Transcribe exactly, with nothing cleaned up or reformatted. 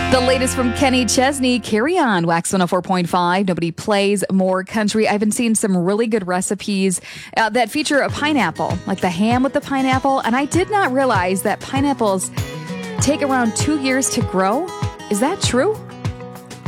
The latest from Kenny Chesney, Carry On, Wax one oh four point five. Nobody plays more country. I've been seeing some really good recipes uh, that feature a pineapple, like the ham with the pineapple. And I did not realize that pineapples take around two years to grow. Is that true?